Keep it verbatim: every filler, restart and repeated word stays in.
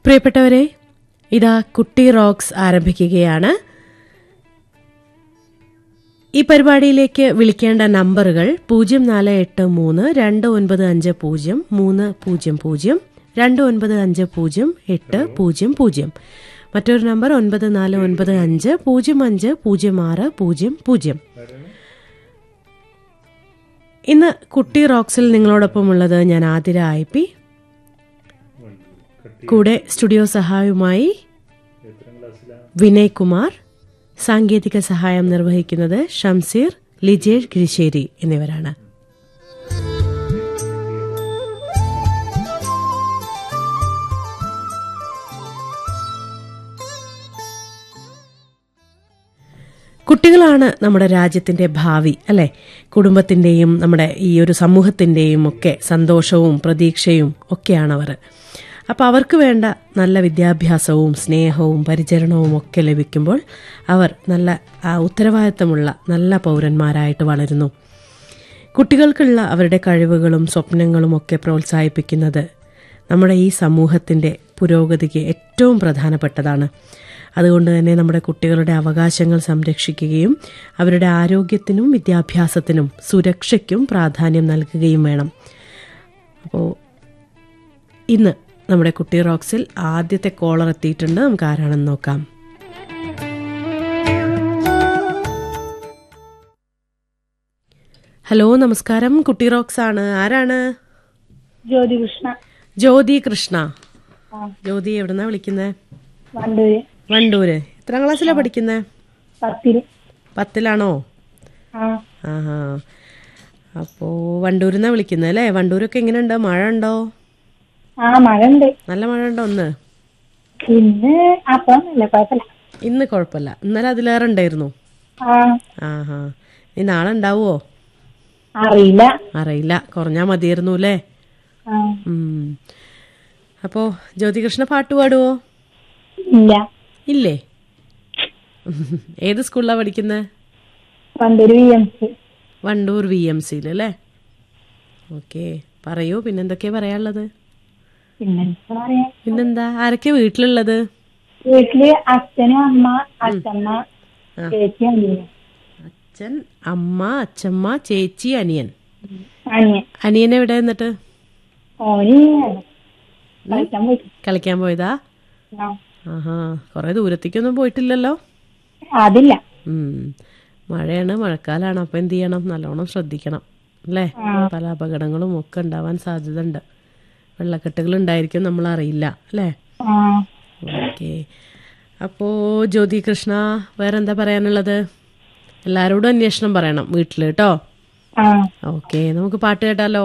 പ്രിയപ്പെട്ടവരെ, ഇതാ കുട്ടി റോക്സ് ആരംഭിക്കുകയാണ്. ഈ പരിപാടിയിലേക്ക് വിളിക്കേണ്ട നമ്പറുകൾ പൂജ്യം നാല് എട്ട് മൂന്ന് രണ്ട് ഒൻപത് അഞ്ച് പൂജ്യം മൂന്ന് പൂജ്യം പൂജ്യം, രണ്ട് ഒൻപത് അഞ്ച് പൂജ്യം എട്ട് പൂജ്യം പൂജ്യം. മറ്റൊരു നമ്പർ ഒൻപത് നാല് ഒൻപത് അഞ്ച് പൂജ്യം അഞ്ച് പൂജ്യം ആറ് പൂജ്യം പൂജ്യം. ഇന്ന് കുട്ടി റോക്സിൽ നിങ്ങളോടൊപ്പമുള്ളത് ഞാൻ ആതിര ഐ പി. കൂടെ സ്റ്റുഡിയോ സഹായവുമായി വിനയ് കുമാർ, സാങ്കേതിക സഹായം നിർവഹിക്കുന്നത് ഷംസീർ, ലിജേഷ് ഗിരിശ്ശേരി എന്നിവരാണ്. കുട്ടികളാണ് നമ്മുടെ രാജ്യത്തിന്റെ ഭാവി, അല്ലെ? കുടുംബത്തിന്റെയും നമ്മുടെ ഈ ഒരു സമൂഹത്തിന്റെയും ഒക്കെ സന്തോഷവും പ്രതീക്ഷയും ഒക്കെയാണവർ. അപ്പോൾ അവർക്ക് വേണ്ട നല്ല വിദ്യാഭ്യാസവും സ്നേഹവും പരിചരണവും ഒക്കെ ലഭിക്കുമ്പോൾ അവർ നല്ല ഉത്തരവാദിത്തമുള്ള നല്ല പൗരന്മാരായിട്ട് വളരുന്നു. കുട്ടികൾക്കുള്ള അവരുടെ കഴിവുകളും സ്വപ്നങ്ങളും ഒക്കെ പ്രോത്സാഹിപ്പിക്കുന്നത് നമ്മുടെ ഈ സമൂഹത്തിന്റെ പുരോഗതിക്ക് ഏറ്റവും പ്രധാനപ്പെട്ടതാണ്. അതുകൊണ്ട് തന്നെ നമ്മുടെ കുട്ടികളുടെ അവകാശങ്ങൾ സംരക്ഷിക്കുകയും അവരുടെ ആരോഗ്യത്തിനും വിദ്യാഭ്യാസത്തിനും സുരക്ഷയ്ക്കും പ്രാധാന്യം നൽകുകയും വേണം. അപ്പോൾ ഇന്ന് നമ്മുടെ കുട്ടി റോക്സിൽ ആദ്യത്തെ കോളർ എത്തിയിട്ടുണ്ട്. നമുക്ക് ആരാണെന്ന് നോക്കാം. ഹലോ, നമസ്കാരം. കുട്ടി റോക്സ് ആണ്. ആരാണ്? ജ്യോതി കൃഷ്ണ. ജ്യോതി കൃഷ്ണ. ജ്യോതി എവിടുന്നാ വിളിക്കുന്നേ? വണ്ടൂര്. വണ്ടൂര്. എത്രാം ക്ലാസ്സിലാ പഠിക്കുന്നേ? പത്തില്. പത്തിലാണോ? ആഹാ. അപ്പോ വണ്ടൂരിന്നാ വിളിക്കുന്നേ അല്ലേ? വണ്ടൂരൊക്കെ എങ്ങനെയുണ്ട്? മഴ ഉണ്ടോ? ആ, മഴ ഉണ്ട്. നല്ല മഴ ഉണ്ടോ? ഒന്ന് ഇന്ന് അപ്പൊന്നല്ല, കുഴപ്പമില്ല. ഇന്ന് കുഴപ്പമില്ല. ഇന്നലെ അതിലേറെ ഉണ്ടായിരുന്നു. ആഹാ. നീ നാളെ ഉണ്ടാവോ? അറിയില്ല. അറിയില്ല. കുറഞ്ഞാ മതിയായിരുന്നു അല്ലേ? അപ്പോ ജ്യോതികൃഷ്ണ പാട്ട് പാടുവോ? ഇല്ല. ഇല്ലേ? ഏത് സ്കൂളിലാ പഠിക്കുന്നത്? Wandoor V M C. Wandoor V M സിയിൽ അല്ലേ? ഓക്കെ. പറയൂ, പിന്നെന്തൊക്കെയാ പറയാനുള്ളത്? പിന്നെന്താ, ആരൊക്കെയാ വീട്ടിലുള്ളത്? വീട്ടില് അച്ഛനും അമ്മ, അച്ഛമ്മ, ചേച്ചി, അനിയൻ. അച്ഛൻ, അമ്മ, അച്ഛമ്മ, ചേച്ചി, അനിയൻ. അനിയൻ. അനിയൻ എവിടെ? എന്നിട്ട് ഓന് കളിക്കാൻ പോയതാ? ആഹാ. കൊറേ ദൂരത്തേക്കൊന്നും പോയിട്ടില്ലല്ലോ? അതില്ല. മഴയാണ്, മഴക്കാലാണ്. അപ്പൊ എന്ത് ചെയ്യണം? നല്ലോണം ശ്രദ്ധിക്കണം അല്ലേ? പല അപകടങ്ങളും ഒക്കെ ഉണ്ടാവാൻ സാധ്യത ഉണ്ട്. വെള്ളക്കെട്ടുകൾ ഉണ്ടായിരിക്കും, നമ്മൾ അറിയില്ല അല്ലേ? ഓക്കെ. അപ്പോ ജ്യോതി കൃഷ്ണ, വേറെന്താ പറയാനുള്ളത്? എല്ലാരോടും അന്വേഷണം പറയണം വീട്ടില് കേട്ടോ. ഓക്കെ. നമുക്ക് പാട്ട് കേട്ടാലോ?